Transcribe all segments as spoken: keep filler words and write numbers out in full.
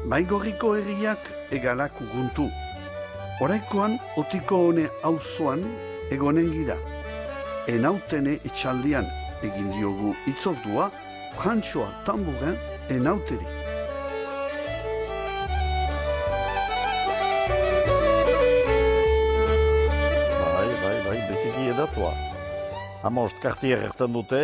Baigorriko herriak egalak uguntu. Oraikoan Otiko hone auzoan egonen gira. Enautene etxaldian egin diogu itzordua Frantxoa Tamburen enauteri. Bai, bai, bai, biziki edatua. Hamost kartier erten dute,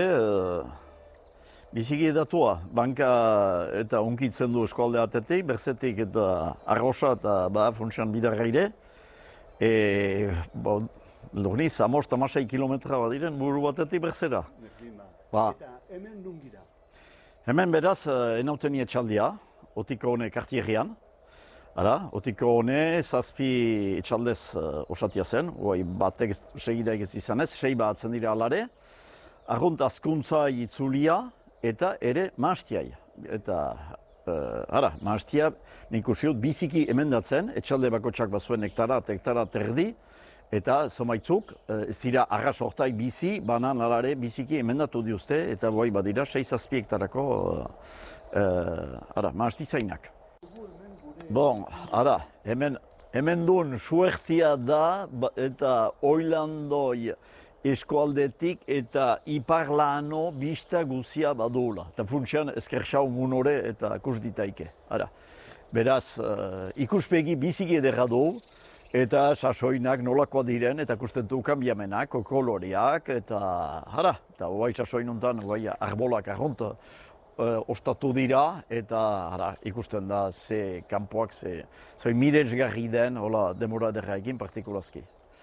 biziki edatua. Banka eta unkitzen du eskualde atetik, berzetik eta arrosa eta ba, funtsan bidarraire. E, bo, Lurniz, hamost amasei kilometra badiren buru batetik berzera. Ba. Eta hemen nungira? Hemen beraz, enauteni etxaldia, Otiko hone kartierrian. Ara, Otiko hone zazpi etxaldez uh, osatia zen, guai batek segida egez izanez, sei bat atzen dira alare. Arrunt azkuntza itzulia eta ere maastiai. Eta, uh, ara, maastia nik usiut biziki emendatzen, etxalde bakotxak bazuen hektara, hektara terdi, eta zomaitzuk, ez dira arras hortai bizi, banan alare biziki emendatu diuzte, eta guai badira, sei zazpi hektarako, uh, ara, maastizainak. Bon, ara, hemen, hemen duen suertia da, eta oilandoi eskualdetik eta iparlano bista guzia badula. Eta funtsian eskerxau munore eta kus ditaike. Ara, beraz, uh, ikuspegi biziki edera du, eta sasoinak nolakoa diren, eta kustentu kanbiamenak, koloreak, eta hara, eta guai sasoin honetan, guai arbolak arront uh, ostatu dira, eta hara, ikusten da ze kanpoak, ze, ze miresgarri den, hola, demora derra egin partikulazki.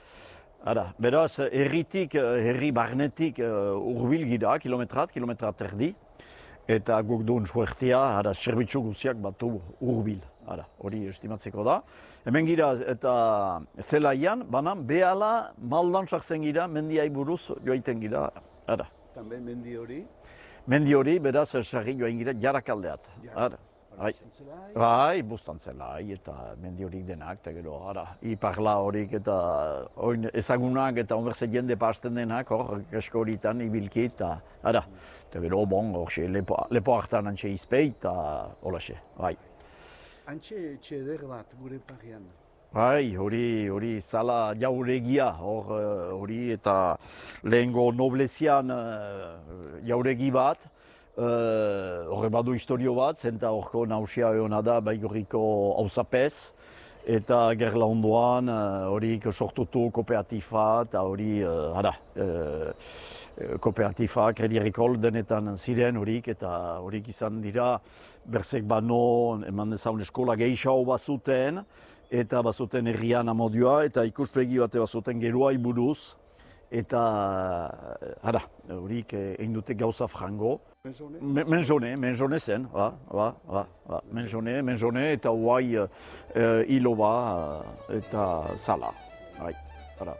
Hara, beraz, herritik, herri barnetik uh, urbil gira, kilometrat, kilometrat terdi, eta guk duen suertia, hara, zerbitzu guziak batu urbil. Hara, hori estimatzeko da. Hemen gira eta zelaian, banan behala maldan sartzen gira, mendiai buruz joaiten gira. Hara. Tambe mendi hori? Mendi hori, beraz, sarri joain gira jarakaldeat. Hara. Bai, bai, bustantzelai eta mendi horik denak, eta gero, hara, iparla horik eta oin ezagunak eta onberze jende pasten denak, hor, kesko horitan ibilki eta, hara. Eta gero, bon, hor, lepo, lepo hartan antxe izpei eta holaxe, bai. Antxe etxe eder bat gure parean. Bai, hori, hori zala jauregia, hor, hori eta lehengo noblezian uh, jauregi bat, horre uh, badu historio bat, zenta horko nausia eona da Baigorriko auzapez, eta gerla ondoan hori uh, sortutu kooperatifa eta hori, uh, hara, uh, kooperatifa, Kredi Agricole denetan ziren horik, eta horik izan dira, berzek bano, eman dezaun eskola gehiago bazuten, eta bazuten herrian amodioa, eta ikuspegi bate bazuten geroai buruz, eta, hara, horik egin dute gauza frango. Menzone? Menzone, menzone zen, ba, ba, ba, ba, menzone, menzone, eta huai uh, hilo ba, eta zala, bai, hara.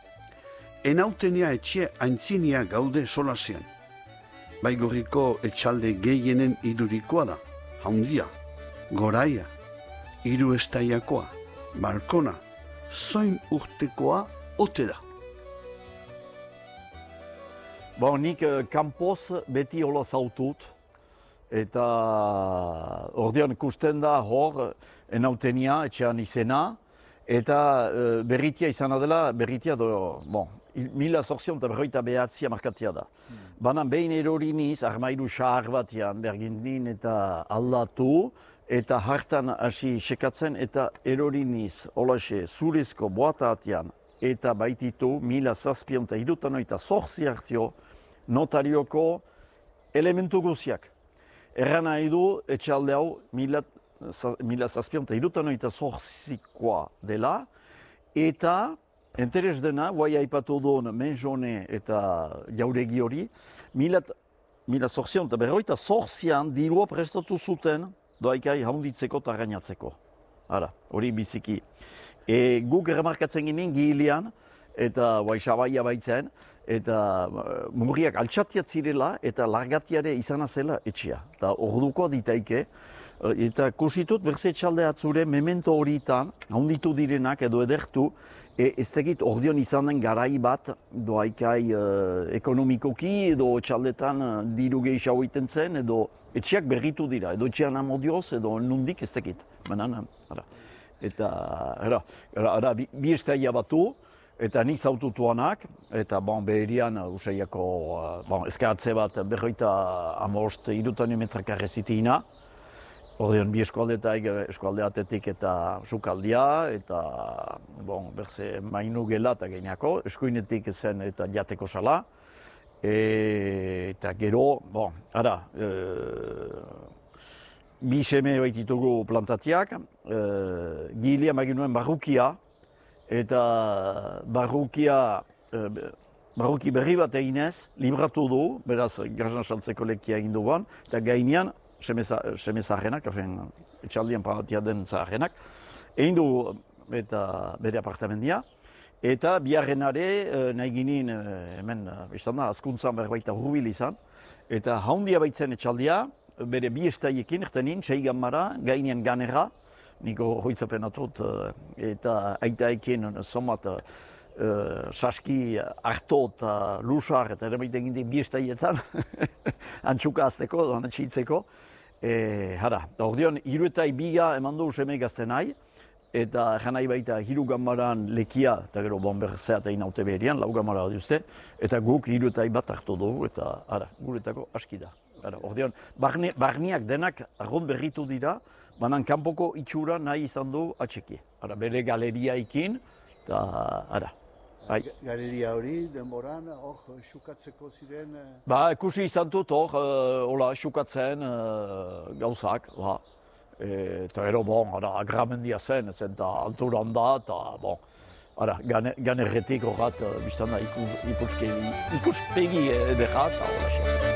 Enautenia etxe aintzinia gaude solasean. Baigorriko etxalde gehienen idurikoa da, haundia, goraia, hiru estaiakoa, balkona, zoin urtekoa ote da. Bon, nik uh, kanpoz beti hola zautut, eta ordean ikusten da hor enautenia etxean izena, eta uh, berritia izan dela, berritia do, bon, mila zorzion eta berroita behatzia markatia da. Hmm. Banan behin eroriniz, armairu xahar batian bergindin eta aldatu, eta hartan hasi sekatzen eta eroriniz, holaxe, zurezko boatatian, eta baititu mila zazpion eta irutan oita zorzi hartio, notarioko elementu guziak. Erran nahi du, etxalde hau mila, mila zazpion eta irutan oita zorzikoa dela, eta interes dena, guai aipatu duen menzone eta jauregi hori, mila, mila zorzion eta berroita zorzian dirua prestatu zuten, doaikai haunditzeko eta gainatzeko. Hara, hori biziki. E, guk erremarkatzen ginen gihilean, eta guai sabaia baitzen, eta uh, murriak altxatiat zirela eta largatiare izana zela etxea. Eta orduko ditaike, uh, eta kusitut berze etxaldea zure memento horitan, handitu direnak edo edertu, e, ez tegit ordion izan den garai bat, doaikai uh, ekonomikoki edo etxaldetan uh, diru gehiago egiten zen, edo etxeak berritu dira, edo etxean amodioz, edo nundik ez tegit. Banan, ara. Eta, ara, ara, ara, bi, bi estaia batu, eta nik zaututuanak, eta bon, beherian usaiako uh, bon, eskaatze bat berroita amost irutan metrakarre zitiina. Ordean bi eskualdeetaik, eskualdeatetik eta sukaldia, eta bon, berze mainu gela eta gaineako, eskuinetik zen eta jateko sala. E, eta gero, bon, ara, e, bi seme baititugu plantatiak, e, gilia maginuen barrukia, eta barrukia, e, barruki berri bat eginez, libratu du, beraz gazan saltzeko lekia egin duguan, eta gainean, seme zaharrenak, etxaldian planatia den zaharrenak, egin du eta bere apartamendia, eta biharrenare nahi ginen, hemen, biztan da, azkuntzan berbaita hurbil izan, eta haundia baitzen etxaldia, bere bi estaiekin, ertenin, seigan mara, gainean ganera, niko hoitzapen atut, eta aitaekin somat Uh, saski harto eta lusar eta ere egin di bi estaietan antxuka azteko, antxitzeko. E, hara, ordeon, hiruetai biga eman du seme gazten nahi, eta janai baita hiru gamaran lekia, eta gero bomber zeatein haute beherian, lau gamara diuzte, eta guk hiruetai bat hartu dugu, eta hara, guretako aski da. Hara, ordeon, barne, barniak denak argon berritu dira, banan kanpoko itxura nahi izan du atxeki. Hara, bere galeriaikin, eta hara. Bai. Galeria hori, denboran, hor, xukatzeko ziren... Ba, ikusi izan dut hor, uh, hola, xukatzen uh, gauzak, ba. Eta ero, bon, ara, agramendia zen, zen eta alturan da, eta, bon, ara, ganerretik horrat, uh, biztan da, ikuspegi edera, eta hola,